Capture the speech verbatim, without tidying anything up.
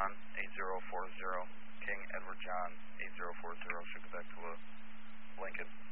John, eight zero four zero. King Edward John, eight zero four zero. Should go back to uh, Lincoln.